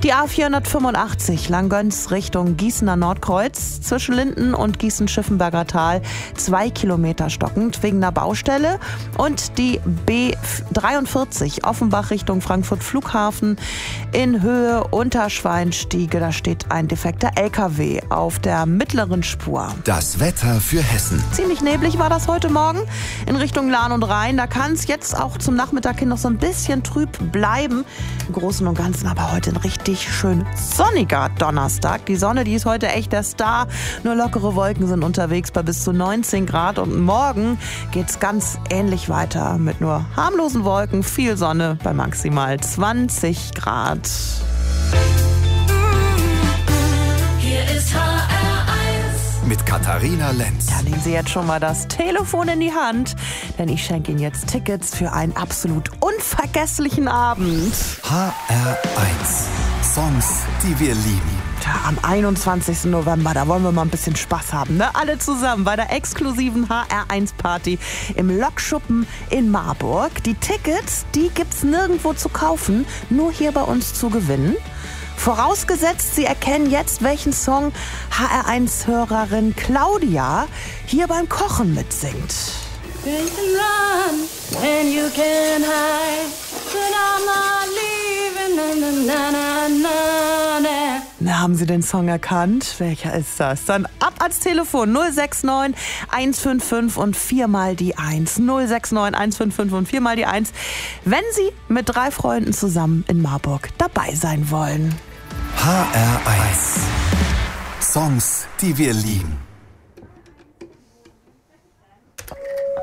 Die A485 Langgöns Richtung Gießener Nordkreuz zwischen Linden und Gießen-Schiffenberger Tal 2 Kilometer stockend wegen einer Baustelle. Und die B43 Offenbach Richtung Frankfurt Flughafen in Höhe Unterschweinstiege. Da steht ein defekter LKW auf der mittleren Spur. Das Wetter für Hessen. Ziemlich neblig war das heute Morgen in Richtung Lahn und Rhein. Da kann es jetzt auch zum Nachmittag hin noch so ein bisschen trüb bleiben. Im Großen und Ganzen aber heute ein richtig schön sonniger Donnerstag. Die Sonne, die ist heute echt der Star. Nur lockere Wolken sind unterwegs bei bis zu 19 Grad. Und morgen geht's ganz ähnlich weiter mit nur harmlosen Wolken, viel Sonne bei maximal 20 Grad. Hier ist HR1 Mit Katharina Lenz. Da nehmen Sie jetzt schon mal das Telefon in die Hand, denn ich schenke Ihnen jetzt Tickets für einen absolut unvergesslichen Abend. HR1. Songs, die wir lieben. Tja, am 21. November, da wollen wir mal ein bisschen Spaß haben, ne? Alle zusammen bei der exklusiven HR1-Party im Lokschuppen in Marburg. Die Tickets, die gibt's nirgendwo zu kaufen, nur hier bei uns zu gewinnen. Vorausgesetzt, Sie erkennen jetzt, welchen Song HR1-Hörerin Claudia hier beim Kochen mitsingt. You can run and you can hide, but I'm not leaving. Na, na, na, na. Na, haben Sie den Song erkannt? Welcher ist das? Dann ab ans Telefon 069 155 und 4 mal die 1. 069 155 und 4 mal die 1. Wenn Sie mit 3 Freunden zusammen in Marburg dabei sein wollen. HR1. Songs, die wir lieben.